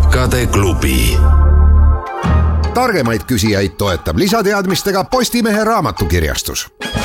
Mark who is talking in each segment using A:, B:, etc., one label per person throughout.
A: tarkade klubi.
B: Targemaid küsijaid toetab lisateadmistega Postimehe raamatukirjastus.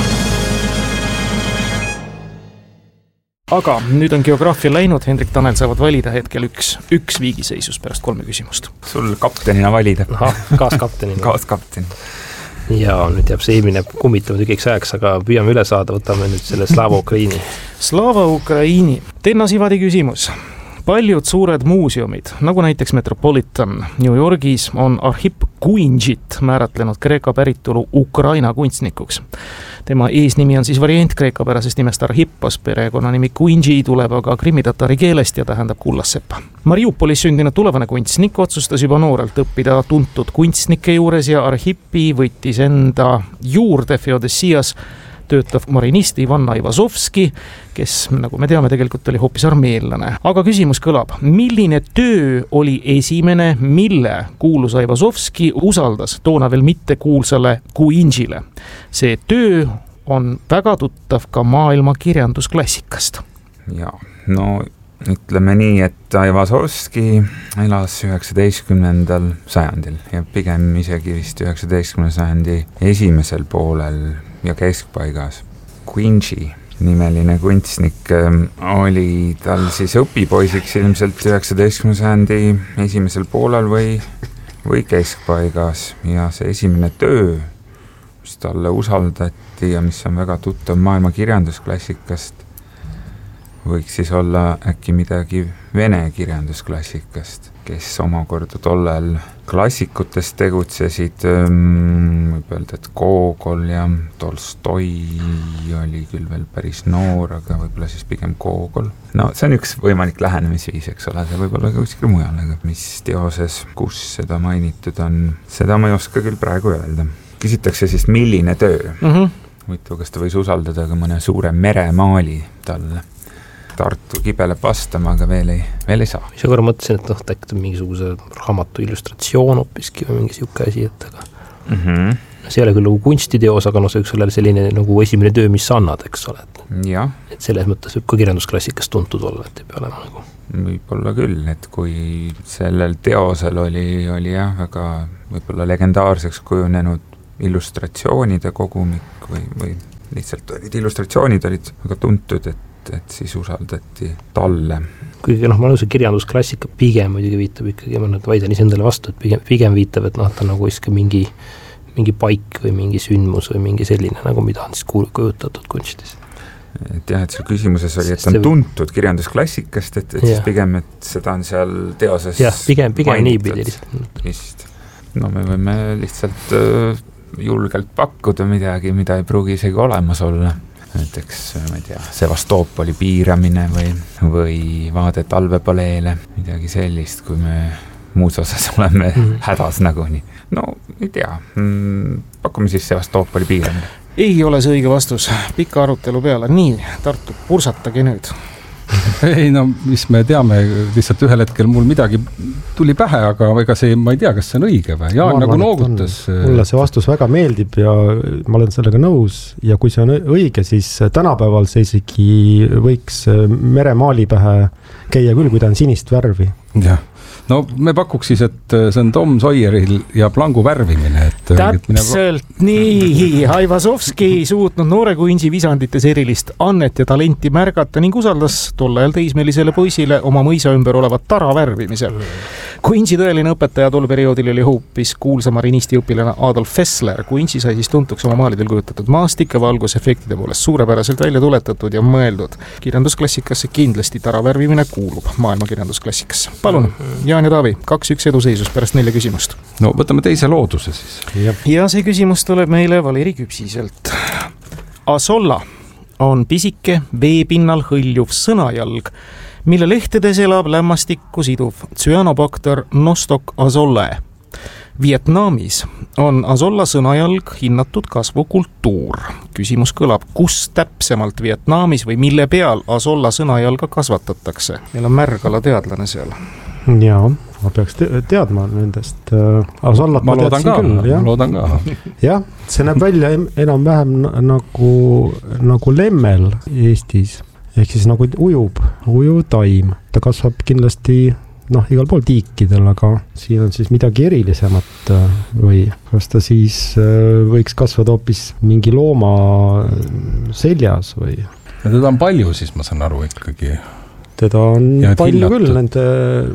C: Aga nüüd on geograafia läinud, Hendrik Tanel saavad valida hetkel üks viigiseisus pärast 3 küsimust.
D: Sul kaptenina valida.
E: Kaaskaptenina.
D: Kaaskapten.
E: Ja nüüd jääb see eelmine kummitama tükiks ajaks, aga püüame üle saada, võtame nüüd selle Slava Ukraini.
D: Slava Ukraini.
C: Tenna Sivadi küsimus. Paljud suured muuseumid, nagu näiteks Metropolitan New Yorgis, on Arhip Kuinjit määratlenud kreeka päritolu Ukraina kunstnikuks. Tema eesnimi on siis variant kreekapärasest nimest Arhippos, perekonnanimi Kuinji tuleb aga krimmitatari keelest ja tähendab kullassepa. Mariupolis sündinud tulevane kunstnik otsustas juba noorelt õppida tuntud kunstnike juures ja Arhippi võttis enda juurde Feodesias töötav marinist Ivan Aivazovski, kes, nagu me teame, tegelikult oli hoopis armeellane. Aga küsimus kõlab, milline töö oli esimene, mille kuulus Aivazovski usaldas toona veel mitte kuulsale Kuinjile? See töö on väga tuttav ka maailma kirjandusklassikast.
D: Ja, no ütleme nii, et Aivazovski elas 19. sajandil ja pigem isegi vist 19. sajandi esimesel poolel ja keskpaigas. Kuinji nimeline kunstnik oli tal siis õpipoisiks ilmselt 19. sajandi esimesel poolel või keskpaigas ja see esimene töö, mis talle usaldati ja mis on väga tuttav maailma kirjandusklassikast, võiks siis olla äkki midagi vene kirjandusklassikast, kes omakorda tollel klassikutest tegutsesid, võib öelda, et Gogol ja Tolstoi oli küll veel päris noor, aga võib-olla siis pigem Gogol. No see on üks võimalik lähenemisviis, eks ole, see võib olla ka kuskil mujal, aga mis teoses, kus seda mainitud on, seda ma ei oska küll praegu öelda. Küsitakse siis, milline töö. Võitu, kas ta võis usaldada ka mõne suure meremaali talle. Tartu kibeleb vastama, aga veel ei saa.
E: Ise korra mõtlesin, et äkki mingisuguse raamatu illustratsioon hoopiski või mingi siuke asi, et aga see ei ole küll nagu kunstiteos, aga see üks ole selline nagu esimene töö, mis sa annad, eks ole. Et selles mõttes võib ka kirjandusklassikast tuntud olla, et ei pea olema nagu.
D: Võib-olla küll, et kui sellel teosel oli jah, väga võib-olla legendaarseks kujunenud illustratsioonide kogumik või lihtsalt illustratsioonid olid väga tuntud, et siis usaldati talle.
E: Kuigi ma nõusin kirjandusklassika pigem muidugi viitab ikkagi, ma vaidlen isendale vastu, et pigem viitab, et ta nagu iska mingi paik või mingi sündmus või mingi selline, nagu mida on siis kujutatud kunstis.
D: Et jah, et seal küsimuses oli, et on tuntud kirjandusklassikast, et siis pigem, et seda on seal teoses
E: pigem niipidi
D: lihtsalt. No me võime lihtsalt julgelt pakkuda midagi, mida ei pruugi isegi olemas olla. Näiteks, ma ei tea, Sevastoopoli piiramine või vaade talvepaleele, midagi sellist, kui me muus osas oleme hädas nagunii. No, ei tea, pakume siis Sevastoopoli piiramine.
C: Ei ole see õige vastus, pika arutelu peale. Nii, Tartu, pursatage nüüd.
F: Ei, no mis me teame, lihtsalt ühel hetkel mul midagi tuli pähe, aga ega see, ma ei tea, kas see on õige või? Jaan nagu noogutas.
G: Mulle see vastus väga meeldib ja ma olen sellega nõus ja kui see on õige, siis tänapäeval see isegi võiks meremaali pähe käia küll, kui ta on sinist värvi.
F: Jah. No me pakuks siis, et see on Tom Sawyeril ja plangu värvimine.
C: Täpselt nii. Aivazovski suutnud noore Kuinji visandites erilist annet ja talenti märgata ning usaldas tolle ajal teismelisele poisile oma mõisa ümber olevat tara värvimisel. Kuinji tõeline õpetaja tol perioodil oli hoopis kuulsa marinisti õpilane Adolf Fessler. Kuinji sai siis tuntuks oma maalidel kujutatud maastike valgusefektide poolest suurepäraselt välja tuletatud ja mõeldud. Kirjandusklassikasse kindlasti tara värvimine kuulub maailma kirjandusklassikassa. Palun, Jaan ja Taavi, 2-1 eduseisus pärast 4 küsimust.
F: No võtame teise looduse siis.
C: Ja see küsimus tuleb meile Valeri Küpsiselt. Azolla on pisike veepinnal hõljuv sõnajalg, mille lehtedes elab lämmastikku siduv Cyanobacter nostoc azollae. Vietnamis on azolla sõnajalg hinnatud kasvukultuur. Küsimus kõlab, kus täpsemalt Vietnamis või mille peal azolla sõnajalga kasvatatakse? Meil on märgala teadlane seal.
G: Jaa, ma peaks teadma nendest. Azollat ma teadsin küll.
F: Ma loodan ka.
G: Jah, see näeb välja enam-vähem nagu lemmel Eestis. Ehk siis nagu ujuv taim. Ta kasvab kindlasti noh, igal pool tiikidel, aga siin on siis midagi erilisemat või kas ta siis võiks kasvada hoopis mingi looma seljas või?
F: Ja teda on palju siis, ma saan aru ikkagi.
G: Teda on palju küll nende...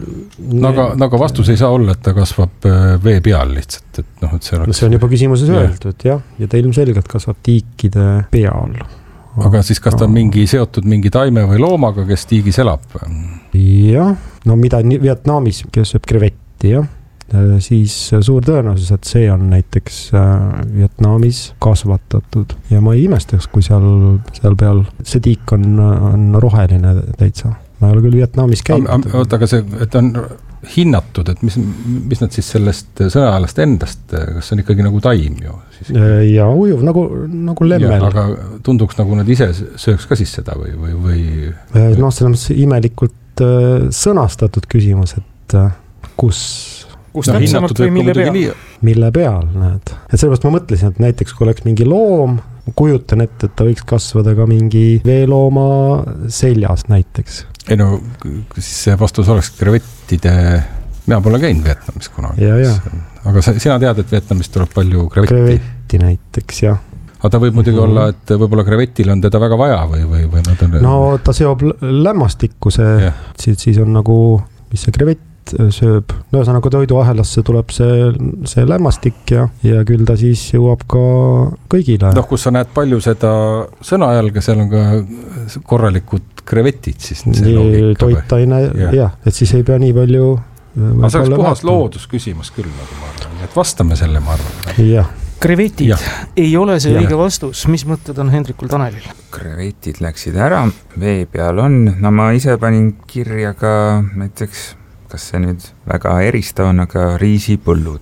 F: No aga vastus ei saa olla, et ta kasvab vee peal lihtsalt, et noh, et see oleks...
G: No see on juba küsimuses öeldud, jah, ja ta ilmselgelt kasvab tiikide peal.
F: Aga siis kas ta on seotud mingi taime või loomaga, kes tiigis elab?
G: Jah, no mida Vietnamis, kes sööb krevetti, jah, siis suur tõenäosus, et see on näiteks Vietnamis kasvatatud ja ma ei imestaks, kui seal peal see tiik on roheline täitsa. Ma ei ole küll Vietnamis käinud.
F: Oota, aga see, et on hinnatud, et mis nad siis sellest sõnajalast endast, kas see on ikkagi nagu taim ju? Siis?
G: Ja ujuv, nagu lemmel.
F: Aga tunduks nagu nad ise sööks ka siis seda või?
G: No selles imelikult sõnastatud küsimus, et kus
C: täpsemalt või mille peal?
G: Mille peal, näed. Et sellepärast ma mõtlesin, et näiteks kui oleks mingi loom, kujutan ette, et ta võiks kasvada ka mingi veelooma seljas näiteks.
F: Ei no, siis see vastus oleks krevettide... Mina pole käinud Vietnamis kunagi. Aga sina tead, et Vietnamis tuleb palju
G: krevetti näiteks, jah.
F: Aga ta võib muidugi olla, et võib-olla krevetil on teda väga vaja või nad on...
G: No ta seob lämmastikku, siis on nagu, mis see krevett sööb. No ühesõnaga toiduahelasse tuleb see lämmastik ja küll ta siis jõuab ka kõigile.
F: Noh, kus sa näed palju seda sõnajalga, seal on ka korralikud krevetid siis.
G: Toitaine, jah, et siis ei pea nii palju...
F: Aga see oleks puhas loodusküsimus küll, nagu ma arvan. Et vastame selle, ma arvan.
G: Jah.
C: Krevetid ei ole see õige vastus. Mis mõtted on Hendrikul Tanelil?
D: Krevetid läksid ära, vee peal on. No ma ise panin kirja ka näiteks, kas see nüüd väga eristav on, aga riisipõllud,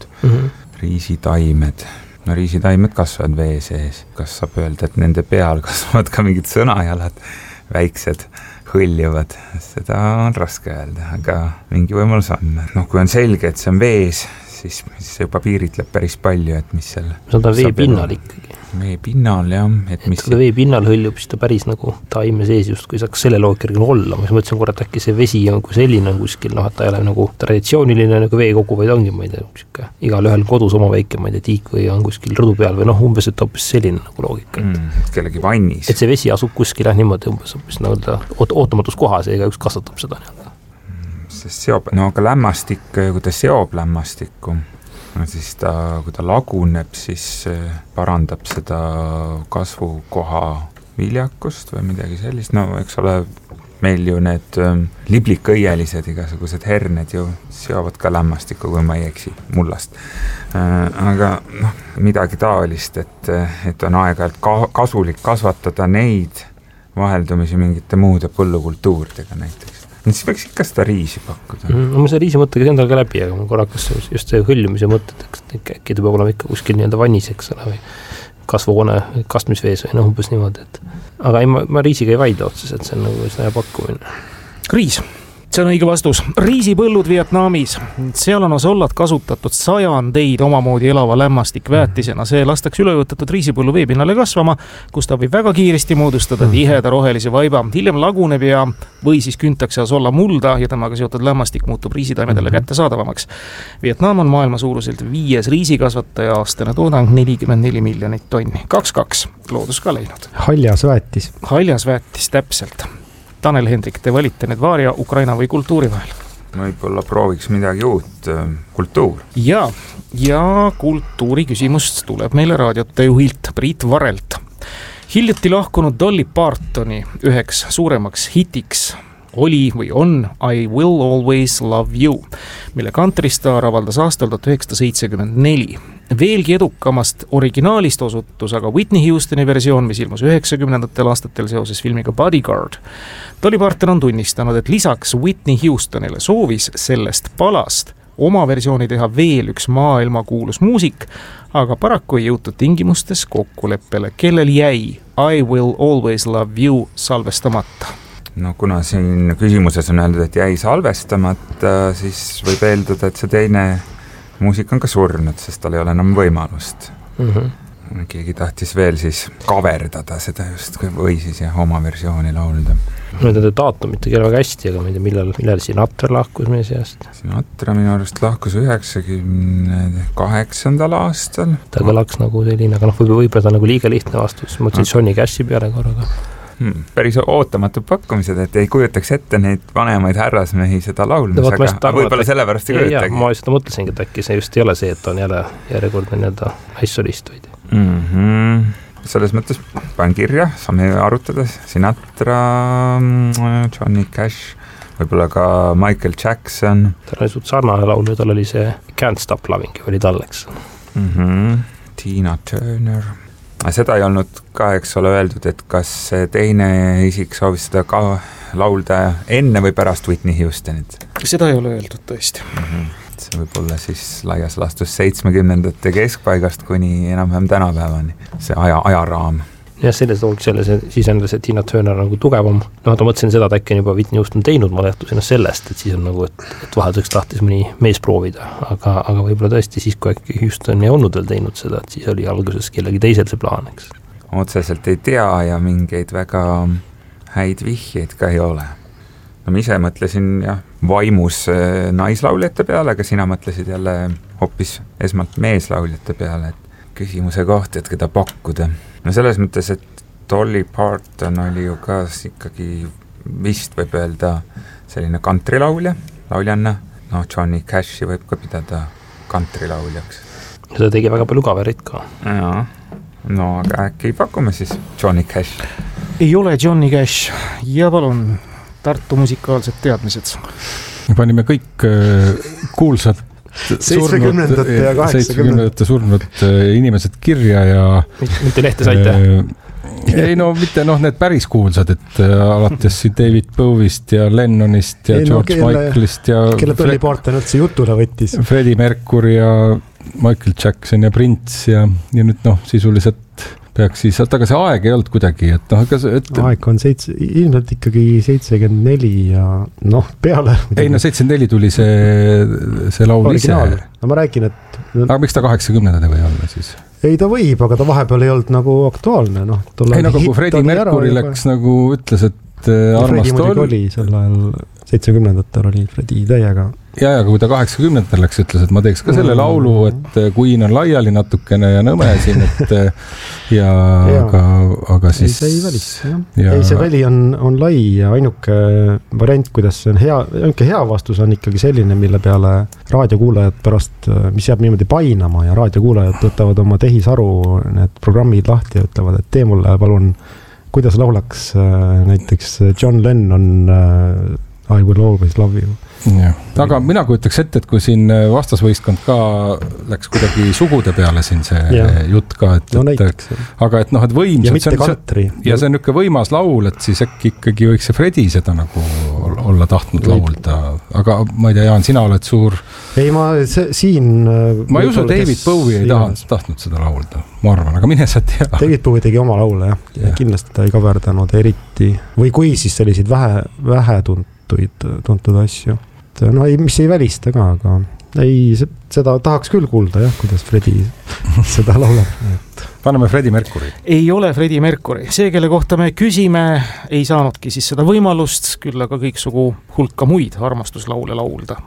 D: riisitaimed. No riisitaimed kasvavad vee sees. Kas saab öelda, et nende peal kasvavad ka mingid sõnajalad, väiksed, hõljuvad? Seda on raske öelda, aga mingi võimalus on. Noh, kui on selge, et see on vees, siis juba piiritleb päris palju, et mis seal...
E: See on vee pinnal ikkagi.
D: Vee pinnal, jah.
E: Et kui ta vee pinnal hõljub, siis ta päris nagu taime sees just, kui saaks selle loogikirgi olla. Ma mõtlesin korra, et äkki see vesi on kui selline on kuskil, noh, et ta ei ole nagu traditsiooniline nagu veekogu, vaid ongi, ma ei tea, igal ühel kodus oma väike, ma ei tea, tiik või on kuskil rõdu peal või noh, umbes, et hoopis selline nagu loogika.
D: Kellegi vannis.
E: Et see vesi asub kuskil niimoodi umbes nagu ootamatus kohas ja igaüks kasvatab seda nii-öelda.
D: Seob, no aga lämmastik, kui ta seob lämmastikku, siis kui ta laguneb, siis parandab seda kasvukoha viljakust või midagi sellist. No eks ole, meil ju need liblikõielised igasugused herned ju seovad ka lämmastikku, kui ma ei eksi, mullast. Aga noh, midagi taolist, et on aeg-ajalt kasulik kasvatada neid vaheldumisi mingite muude põllukultuuridega näiteks. Siis võiks ikka seda riisi pakkuda.
E: No ma see riisi mõttega endal ka läbi, aga ma korrakas just see hõljumise mõtted, äkki ta peab olema ikka kuskil nii-enda vannis, eks ole, või kasvuhoone kastmisvees või noh, umbes niimoodi, et aga ei, ma riisiga ei vaidle otses, et see on nagu seda pakkumine.
C: Riis. See on õige vastus. Riisipõllud Vietnamis. Seal on osollad kasutatud sajandeid omamoodi elava lämmastik väetisena. See lastakse ülevõtetud riisipõllu veepinnale kasvama, kus ta võib väga kiiresti moodustada tiheda rohelise vaiba. Hiljem laguneb või siis küntakse osolla mulda ja temaga seotud lämmastik muutub riisitaimedele kättesaadavamaks. Vietnam on maailma suuruselt 5. riisikasvataja, aastane toodang 44 miljonit tonni. 2-2. Loodus ka läinud.
G: Haljas väetis.
C: Haljas väetis, täpselt. Tanel, Hendrik, te valite need vaaria, Ukraina või kultuuri vahel?
D: Võib-olla prooviks midagi uut, kultuur.
C: Ja kultuuri küsimust tuleb meile raadiote juhilt Priit Varelt. Hiljuti lahkunud Dolly Partoni üheks suuremaks hitiks oli või on I Will Always Love You, mille kantristaar avaldas aastal 1974. Veelgi edukamast originaalist osutus aga Whitney Houstoni versioon, mis ilmus 90ndatel aastatel seoses filmiga Bodyguard. Dolly Parton on tunnistanud, et lisaks Whitney Houstonile soovis sellest palast oma versiooni teha veel üks maailmakuulus muusik, aga paraku ei jõutud tingimustes kokkuleppele, kellel jäi I Will Always Love You salvestamata.
D: No kuna siin küsimuses on öeldud, et jäi salvestamata, siis võib eeldada, et see teine muusik on ka surnud, sest tal ei ole enam võimalust. Keegi tahtis veel siis kaverdada seda just või siis oma versiooni laulda.
E: ma ei tea daatumit ei väga hästi, aga ma ei tea, millal Sinatra lahkus meie seast.
D: Sinatra minu arust lahkus 98. aastal.
E: Ta kõlaks nagu selline, aga võib-olla ta nagu liiga lihtne vastus, ma mõtlesin Johnny Cashi peale korraga.
D: Päris ootamatud pakkumised, et ei kujutaks ette neid vanemaid härrasmehi seda laulmas, aga võib-olla sellepärast ei kujutagi.
E: Ma seda mõtlesingi, et äkki see just ei ole see, et on jälle järjekordne nii-öelda häissolist võid.
D: Selles mõttes panen kirja, saame arutada Sinatra, Johnny Cash, võib-olla ka Michael Jackson.
E: Tal oli suht sarnane laulu, tal oli see Can't Stop Loving, oli tal, eks.
D: Tina Turner. Seda ei olnud ka, eks ole, öeldud, et kas teine isik soovis seda ka laulda enne või pärast Whitney Houstonit.
C: Seda ei ole öeldud tõesti.
D: See võib olla siis laias laastus 70ndate keskpaigast kuni enam-vähem tänapäevani, see ajaraam.
E: Ja selles looks siis on see Tina Turner nagu tugevam. Ta mõtlesin seda, et äkki on juba Whitney Houston teinud, ma lähtus ennast sellest, et siis on nagu, et vahelduseks tahtis mõni mees proovida, aga võib-olla tõesti siis, kui äkki Houston ei olnud veel teinud seda, et siis oli alguses kellegi teisel see plaan, eks.
D: Otseselt ei tea ja mingeid väga häid vihjeid ka ei ole. No ma ise mõtlesin vaimus naislauljate peale, aga sina mõtlesid jälle hoopis esmalt meeslauljate peale, et küsimuse kohta, et keda pakkuda. No selles mõttes, et Dolly Parton oli ju ka ikkagi vist võib öelda selline countrylaulja, lauljanna. Johnny Cashi võib ka pidada countrylaujaks.
E: Ja ta tegi väga palju kaverit ka.
D: Jaa, no aga äkki pakume siis Johnny Cash.
C: Ei ole Johnny Cash ja palun Tartu musikaalsed teadmised.
F: Panime kõik kuulsad
G: 70ndate ja
F: 80ndate surnud inimesed kirja ja
E: mitte lehte saite?
F: Ei mitte need päris kuulsad, et alates David Bowie'st ja Lennonist ja George Michaelist ja
G: kelle Dolly Parton üldse jutule võttis.
F: Freddie Mercury ja Michael Jackson ja Prince ja nüüd sisuliselt peaks siis, aga see aeg ei olnud kuidagi, et
G: aeg on ilmselt ikkagi 74 ja peale.
F: Ei 74 tuli see laul
G: originaal. Ise. No ma räägin, et
F: aga miks ta 80ndad või olla siis?
G: Ei ta võib, aga ta vahepeal ei olnud nagu aktuaalne.
F: Ei kui Freddie Mercury läks nagu ütles, et armast
G: oli sel ajal 70ndatel oli Freddie täiega.
F: Ja kui ta 80ndatel läks, ütles, et ma teeks ka selle laulu, et Queen on laiali natukene ja nõme siin, et aga siis...
G: Ei, see ei välista, jah. Ei, see väli on lai ja ainuke variant, kuidas see on hea vastus on ikkagi selline, mille peale raadiokuulajad pärast, mis jääb niimoodi painama ja raadiokuulajad võtavad oma tehisaru need programmid lahti ja ütlevad, et tee mulle palun, kuidas laulaks näiteks John Lennon I will always love you.
F: Ja. Aga mina kujutaks ette, et kui siin vastasvõistkond ka läks kuidagi sugude peale siin see jutt ka, aga et võimsad.
G: Ja mitte country.
F: Ja see on niisugune võimas laul, et siis äkki ikkagi võiks see Freddie seda nagu olla tahtnud laulda. Aga ma ei tea, Jaan, sina oled suur...
G: Ei, ma ei
F: usu, David Bowie ei tahtnud seda laulda, ma arvan, aga mine sa tea.
G: David Bowie tegi oma laule, ja kindlasti ta ei kaverdanud eriti. Või kui siis selliseid vähe tuntud asju. Mis ei välista ka, aga seda tahaks küll kuulda, kuidas Freddie seda laulab.
F: Paneme Freddie Mercury.
C: Ei ole Freddie Mercury. See, kelle kohta me küsime, ei saanudki siis seda võimalust, küll aga kõiksugu hulka muid armastuslaule laulda.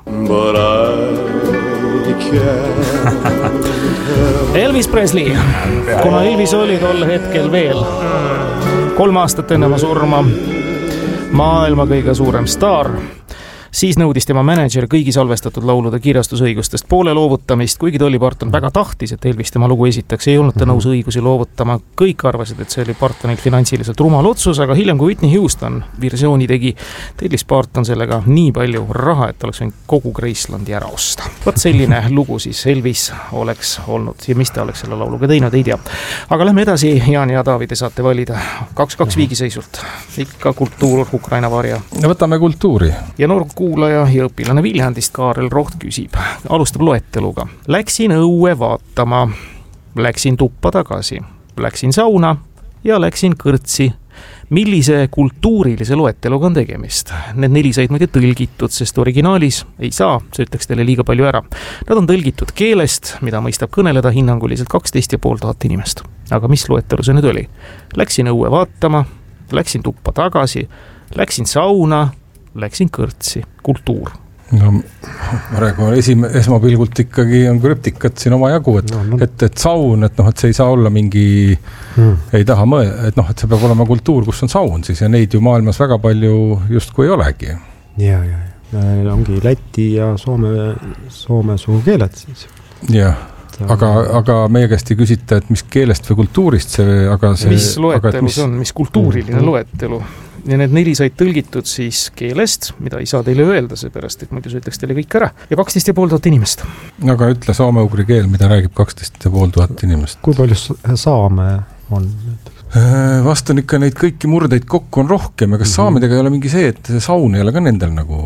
C: Elvis Presley, kuna Elvis oli tol hetkel veel 3 aastat enne oma surma maailma kõige suurem staar, siis nõudis tema manager kõigi salvestatud laulude kirjastusõigustest poole loovutamist, kuigi Dolly Parton väga tahtis, et Elvis tema lugu esitaks, ei olnud ta nõus õigusi loovutama. Kõik arvasid, et see oli Partonilt finantsiliselt rumal otsus, aga hiljem, kui Whitney Houston versiooni tegi, tellis Parton sellega nii palju raha, et oleks võinud kogu Gracelandi ära osta. Võt selline lugu siis Elvis oleks olnud ja mis ta oleks selle lauluga teinud, ei tea. Aga lähme edasi, Jaan ja David saate valida 2-2 viigiseisult. Ikka kultuur, Ukraina varja.
F: Ja võtame kultuuri.
C: Ja noor kuulaja ja õpilane Viljandist Kaarel Roht küsib. Alustab loeteluga. Läksin õue vaatama, läksin tuppa tagasi, läksin sauna ja läksin kõrtsi. Millise kultuurilise loeteluga on tegemist? Need 4 said muide tõlgitud, sest originaalis ei saa, see ütleks teile liiga palju ära. Nad on tõlgitud keelest, mida mõistab kõneleda hinnanguliselt 12 500 inimest. Aga mis loetelu see nüüd oli? Läksin õue vaatama, läksin tuppa tagasi, Läksin sauna, läksin kõrtsi, kultuur.
F: No praegu esmapilgult ikkagi on krüptikat siin oma jagu, et saun, et see ei saa olla mingi, ei taha et see peab olema kultuur, kus on saun siis ja neid ju maailmas väga palju justkui ei olegi.
G: Ja. Ongi Läti ja Soome suukeeled siis.
F: Jah, aga meie käest ei küsita, et mis keelest või kultuurist see, aga see...
C: Mis loetelu see on, mis kultuuriline loetelu? Ja need 4 said tõlgitud siis keelest, mida ei saa teile öelda, seepärast, et muidu see ütleks teile kõik ära. Ja 12 500 inimest.
F: Aga ütle soome-ugri keel, mida räägib 12 500 inimest.
G: Kui palju saame on?
F: Vast on ikka neid kõiki murdeid kokku on rohkem, aga saamedega ei ole mingi see, et saun ei ole ka nendel nagu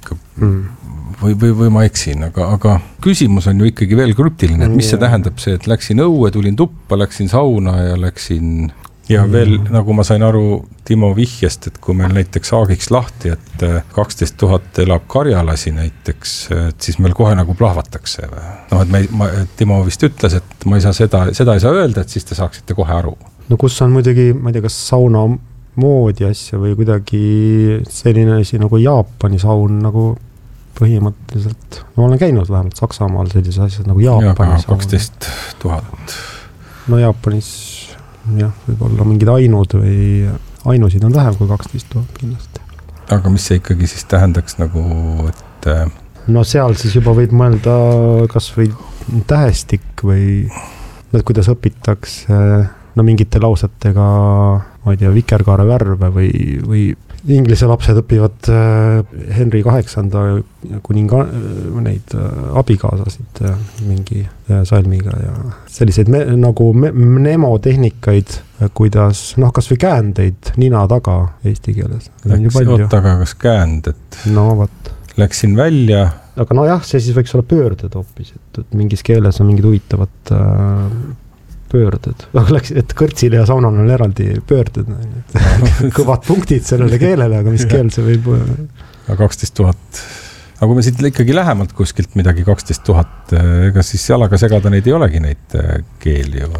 F: või ma eksin, aga küsimus on ju ikkagi veel krüptiline, et mis see tähendab see, et läksin õue, tulin tuppa, läksin sauna ja läksin... Ja veel, nagu ma sain aru Timo vihjest, et kui meil näiteks aagiks lahti, et 12 000 elab karjalasi näiteks, et siis meil kohe nagu plahvatakse. Et Timo vist ütles, et ma ei saa seda ei saa öelda, et siis te saaksite kohe aru.
G: No kus on muidugi, ma ei tea, kas sauna moodi asja või kuidagi selline asi nagu Jaapani saun nagu põhimõtteliselt. Ma olen käinud vähemalt Saksamaal sellises asjad nagu Jaapani saun.
F: 12 000.
G: No Jaapanis... jah, võib-olla mingid ainusid on vähem kui 12 000 kindlasti.
F: Aga mis see ikkagi siis tähendaks nagu, et...
G: No seal siis juba võid mõelda kas või tähestik või kuidas õpitakse mingite lausetega, ma ei tea, vikerkaare värve või inglise lapsed õpivad Henry VIII kuninga neid abikaasasid mingi salmiga ja selliseid nagu mnemotehnikaid, kuidas, kas või käändeid nina taga eesti keeles.
F: Aga kas käänd, et läksin välja.
G: Aga see siis võiks olla pöörded hoopis, et mingis keeles on mingid huvitavad pöörded. Et kõrtsile ja saunal on eraldi pöörded. Kõvad punktid sellele keelele, aga mis keel see võib...
F: 12 000. Aga kui me siit ikkagi lähemalt kuskilt midagi 12 000, ega siis jalaga segada neid ei olegi neid keeli ju?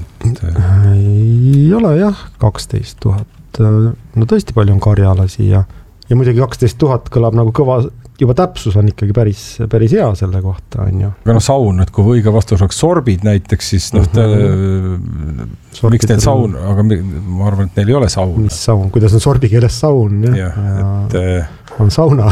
G: Ei ole jah, 12 000. No tõesti palju on karjalasi ja muidugi 12 000 kõlab nagu kõva... Juba täpsus on ikkagi päris hea selle kohta, on ju.
F: Aga saun, et kui õige vastus oleks sorbid näiteks, siis miks teil saun, aga ma arvan, et neil ei ole saun.
G: Mis saun? Kuidas on sorbi keeles saun? On sauna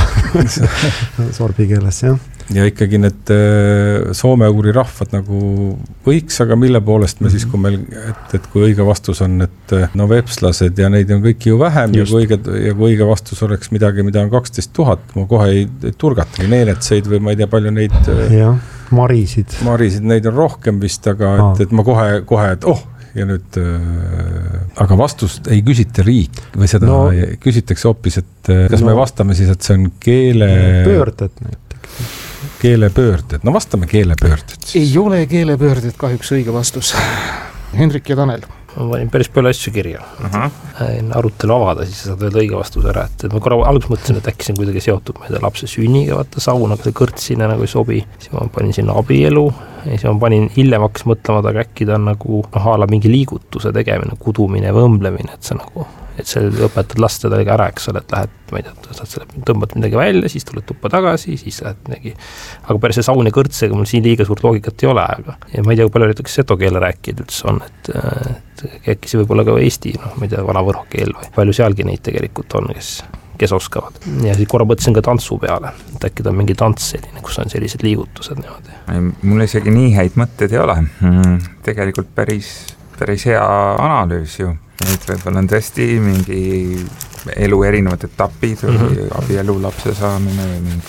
G: sorbi keeles, jah.
F: Ja ikkagi need soome-ugri rahvad nagu võiks, aga mille poolest me siis, kui meil, et kui õige vastus on, et vepslased ja neid on kõik ju vähem ja kui õige vastus oleks midagi, mida on 12 000, ma kohe ei turgatagi neenetseid või ma ei tea palju neid...
G: Jah, marisid,
F: neid on rohkem vist, aga et ma kohe, et ja nüüd, aga vastust ei küsita riik või seda küsitakse hoopis, et kas me vastame siis, et see on
G: pöörded näiteks.
F: Keelepöörded. No vastame keelepöörded.
C: Ei ole keelepöörded kahjuks õige vastus. Hendrik ja Tanel.
E: Ma panin päris palju asju kirja. Arutelu avada, siis saad öelda õige vastus ära. Et ma korra alguses mõtlesin, et äkki see on kuidagi seotud lapse sünniga, vaata sauna, aga see kõrts sinna nagu ei sobi. Siis ma panin sinna abielu ja siis ma panin hiljem hakkas mõtlema, aga äkki ta on nagu haala mingi liigutuse tegemine, kudumine või õmblemine, et see nagu... et see õpetad lasta taliga ära, eks ole, et lähed, ma ei tea, tõmbad midagi välja, siis tuled tuppa tagasi, siis lähed midagi. Aga päris see saun ja kõrtsega mul siin liiga suurt loogikat ei ole, aga ja ma ei tea, kui palju näiteks seto keele rääkida üldse on, et äkki see võib olla ka Eesti, ma ei tea, vana-võrho keel või palju sealgi neid tegelikult on, kes oskavad. Ja siis korra mõtlesin ka tantsu peale, et äkki ta on mingi tants selline, kus on sellised liigutused niimoodi.
D: Mul isegi nii häid mõtted ei ole. Tegelikult päris hea analüüs ju. Et võib-olla on tõesti mingi elu erinevad etapid või abielu lapse saamine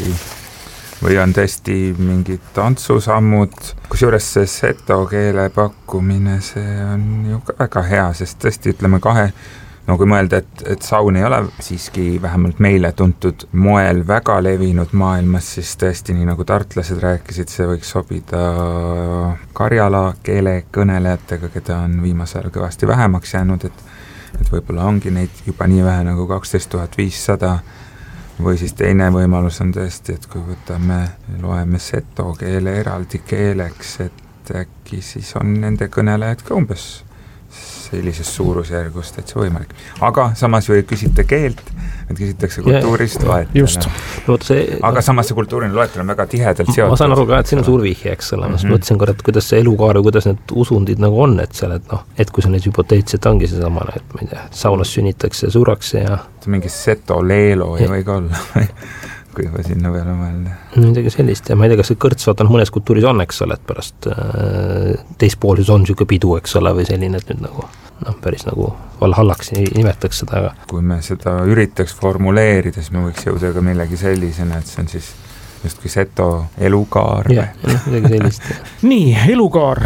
D: või on tõesti mingid tantsusammud. Kusjuures see seto keele pakkumine, see on ju ka väga hea, sest tõesti ütleme kui mõelda, et saun ei ole siiski vähemalt meile tuntud moel väga levinud maailmas, siis tõesti nii nagu tartlased rääkisid, see võiks sobida karjala keele kõnelejatega, keda on viimasel kõvasti vähemaks jäänud, et võib-olla ongi neid juba nii vähe nagu 12 500 või siis teine võimalus on tõesti, et kui loeme seto keele eraldi keeleks, et äkki siis on nende kõnelejad ka umbes sellises suurusjärgus täitsa võimalik. Aga samas ju ei küsita keelt, et küsitakse kultuurist loetele. Aga samas see kultuuriline loetel on väga tihedalt seotud.
E: Ma saan aru ka, et siin on suur vihje, eks ole. Ma mõtlesin korra, et kuidas see elukaar või kuidas need usundid nagu on, et seal, et kui see need hüpoteetselt ongi see samane, et ma ei tea, saunas sünnitakse, surrakse ja...
D: Mingi seto leelo ei või ka olla kui juba sinna peale mõelda.
E: Midagi sellist ja ma ei tea, kas see kõrts vaatan mõnes kultuuris on, eks ole, et pärast teispoolsus on niisugune pidu, eks ole, või selline, et nüüd nagu päris nagu valhallaks nimetaks seda, aga... Kui
D: me seda üritaks formuleerida, siis me võiks jõuda ka millegi sellisena, et see on siis justkui seto elukaar.
E: Jah, midagi sellist.
C: Nii, elukaar.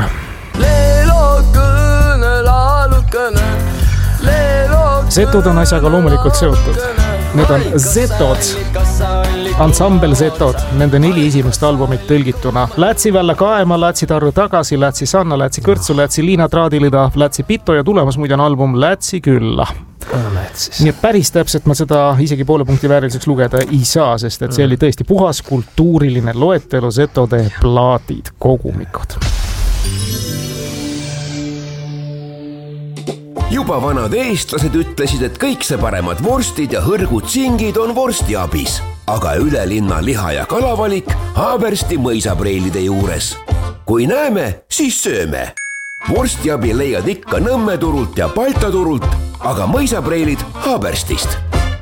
C: Setud on asjaga loomulikult seotud. Need on Zetod, ansambel Zetod, nende 4 esimest albumit tõlgituna. Lätsi välja kaema, Lätsi tarru tagasi, Lätsi sanna, Lätsi kõrtsu, Lätsi liina traadilida, Lätsi pito ja tulemas muide on album Lätsi külla. Nii et päris täpselt ma seda isegi poole punkti vääriliseks lugeda ei saa, sest et see oli tõesti puhas kultuuriline loetelu Zetode plaadid, kogumikud.
A: Juba vanad eestlased ütlesid, et kõik see paremad vorstid ja hõrgud singid on vorstiabis, aga üle linna liha- ja kalavalik Haabersti mõisapreilide juures. Kui näeme, siis sööme. Vorstiabi leiad ikka Nõmme turult ja Balta turult, aga mõisapreilid Haaberstist.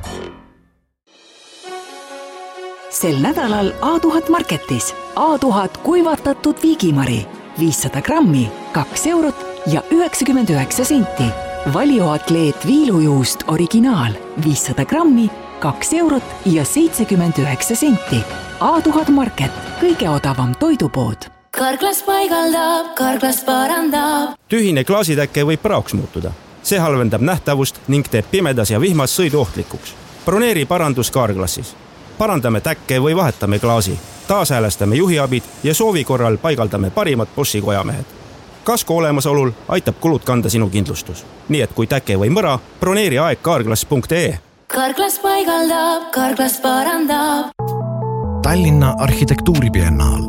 H: Sel nädalal A1000 Marketis A1000 kuivatatud viigimari 500 grammi, 2 eurot ja 99 senti. Valioatleet viilujuust originaal 500 grammi, 2 eurot ja 79 senti. A1000 Market, kõige odavam toidupood.
I: Karklas paigaldab, Karklas parandab.
J: Tühine klaasitäkke võib praoks muutuda. See halvendab nähtavust ning teeb pimedas ja vihmas sõidu ohtlikuks. Broneeri parandus Karklassis. Parandame täkke või vahetame klaasi. Taashäälestame juhiabid ja soovi korral paigaldame parimad Boschi kojamehed. Kasko olemasolul aitab kulud kanda sinu kindlustus. Nii et kui täke või mõra, broneeri aeg karklas.ee.
I: Karklas paigaldab, Karklas parandab.
K: Tallinna arhitektuuribiennaal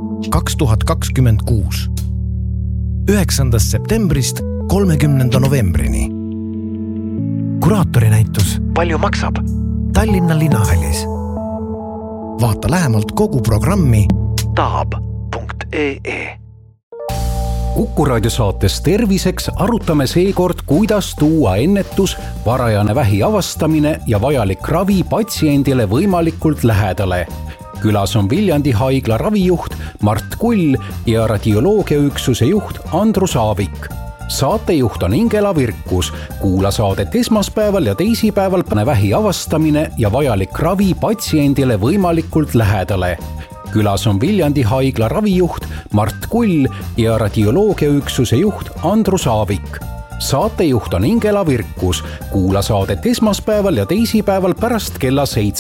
K: 2026. 9. septembrist 30. novembrini. Kuraatori-näitus Palju maksab? Tallinna Linnahallis. Vaata lähemalt kogu programmi taab.ee.
L: Kuku raadio saates Terviseks arutame seekord, kuidas tuua ennetus, varajane vähi avastamine ja vajalik ravi patsiendile võimalikult lähedale. Külas on Viljandi haigla ravijuht Mart Kull ja radioloogiaüksuse juht Andrus Aavik. Saatejuht on Ingela Virkus. Kuula saadet esmaspäeval ja teisipäeval vähi avastamine ja vajalik ravi patsiendile võimalikult lähedale. Külas on Viljandi haigla ravijuht Mart Kull ja radioloogiaüksuse juht Andrus Aavik. Saatejuht on Ingela Virkus. Kuula saadet esmaspäeval ja teisipäeval pärast kella 7.